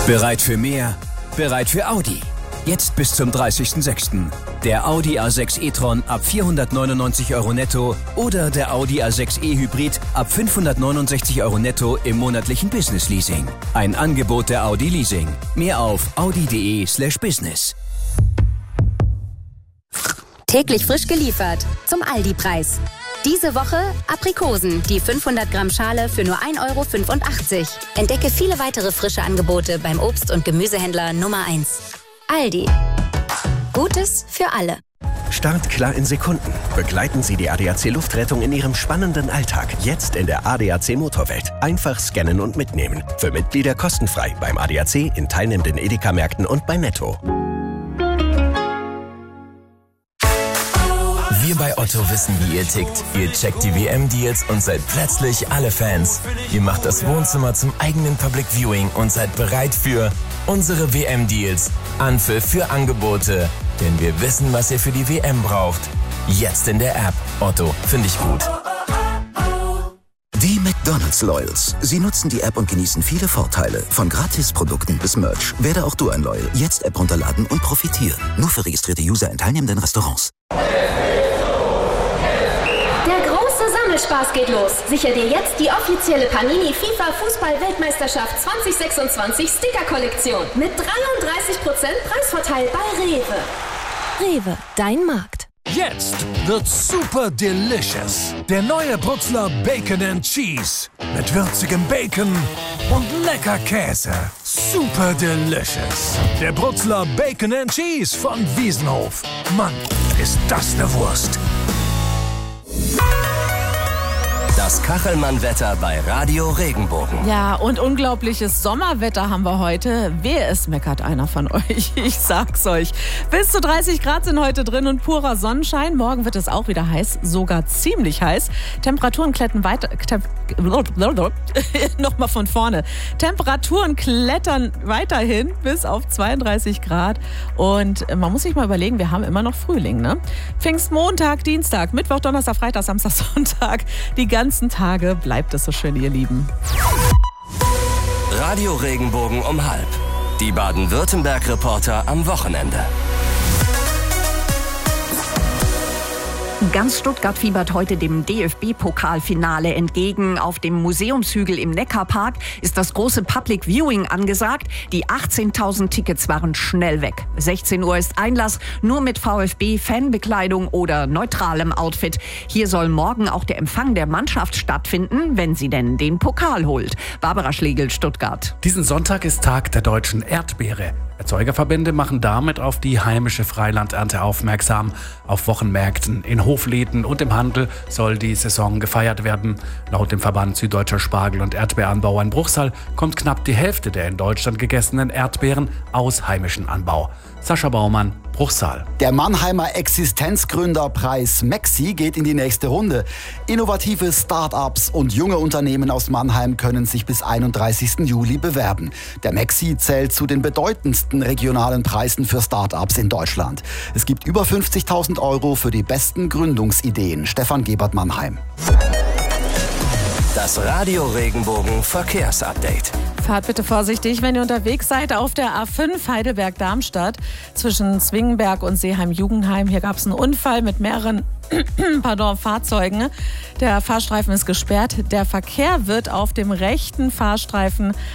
Bereit für mehr? Bereit für Audi. Jetzt bis zum 30.06. Der Audi A6 e-tron ab 499 € netto oder der Audi A6 e-Hybrid ab 569 € netto im monatlichen Business-Leasing. Ein Angebot der Audi Leasing. Mehr auf audi.de/business. Täglich frisch geliefert zum Aldi-Preis. Diese Woche Aprikosen, die 500 Gramm Schale für nur 1,85 €. Entdecke viele weitere frische Angebote beim Obst- und Gemüsehändler Nummer 1. Aldi. Gutes für alle. Startklar in Sekunden. Begleiten Sie die ADAC Luftrettung in Ihrem spannenden Alltag. Jetzt in der ADAC Motorwelt. Einfach scannen und mitnehmen. Für Mitglieder kostenfrei beim ADAC, in teilnehmenden Edeka-Märkten und bei Netto. Wir bei Otto wissen, wie ihr tickt. Ihr checkt die WM-Deals und seid plötzlich alle Fans. Ihr macht das Wohnzimmer zum eigenen Public Viewing und seid bereit für unsere WM-Deals. Anpfiff für Angebote. Denn wir wissen, was ihr für die WM braucht. Jetzt in der App. Otto, finde ich gut. Die McDonald's Loyals. Sie nutzen die App und genießen viele Vorteile. Von Gratisprodukten bis Merch. Werde auch du ein Loyal. Jetzt App runterladen und profitieren. Nur für registrierte User in teilnehmenden Restaurants. Spaß geht los. Sicher dir jetzt die offizielle Panini FIFA Fußball-Weltmeisterschaft 2026 Sticker-Kollektion mit 33% Preisvorteil bei Rewe. Rewe, dein Markt. Jetzt wird super delicious. Der neue Brutzler Bacon and Cheese. Mit würzigem Bacon und lecker Käse. Super delicious. Der Brutzler Bacon and Cheese von Wiesenhof. Mann, ist das eine Wurst. Das Kachelmann-Wetter bei Radio Regenbogen. Ja, und unglaubliches Sommerwetter haben wir heute. Wehe, es meckert einer von euch. Ich sag's euch. Bis zu 30 Grad sind heute drin und purer Sonnenschein. Morgen wird es auch wieder heiß, sogar ziemlich heiß. Temperaturen klettern weiter... Nochmal von vorne. Temperaturen klettern weiterhin bis auf 32 Grad. Und man muss sich mal überlegen, wir haben immer noch Frühling, ne? Pfingstmontag, Dienstag, Mittwoch, Donnerstag, Freitag, Samstag, Sonntag. Die ganzen Tage bleibt es so schön, ihr Lieben. Radio Regenbogen um 12:30. Die Baden-Württemberg-Reporter am Wochenende. Ganz Stuttgart fiebert heute dem DFB-Pokalfinale entgegen. Auf dem Museumshügel im Neckarpark ist das große Public Viewing angesagt. Die 18.000 Tickets waren schnell weg. 16 Uhr ist Einlass, nur mit VfB-Fanbekleidung oder neutralem Outfit. Hier soll morgen auch der Empfang der Mannschaft stattfinden, wenn sie denn den Pokal holt. Barbara Schlegel, Stuttgart. Diesen Sonntag ist Tag der deutschen Erdbeere. Erzeugerverbände machen damit auf die heimische Freilandernte aufmerksam. Auf Wochenmärkten, in Hofläden und im Handel soll die Saison gefeiert werden. Laut dem Verband Süddeutscher Spargel- und Erdbeeranbauer in Bruchsal kommt knapp die Hälfte der in Deutschland gegessenen Erdbeeren aus heimischem Anbau. Sascha Baumann, Bruchsal. Der Mannheimer Existenzgründerpreis MEXI geht in die nächste Runde. Innovative Start-ups und junge Unternehmen aus Mannheim können sich bis 31. Juli bewerben. Der MEXI zählt zu den bedeutendsten regionalen Preisen für Start-ups in Deutschland. Es gibt über 50.000 € für die besten Gründungsideen. Stefan Gebert, Mannheim. Das Radio Regenbogen Verkehrsupdate. Fahrt bitte vorsichtig, wenn ihr unterwegs seid auf der A5 Heidelberg-Darmstadt zwischen Zwingenberg und Seeheim-Jugendheim. Hier gab es einen Unfall mit mehreren Fahrzeugen. Der Fahrstreifen ist gesperrt. Der Verkehr wird auf dem rechten Fahrstreifen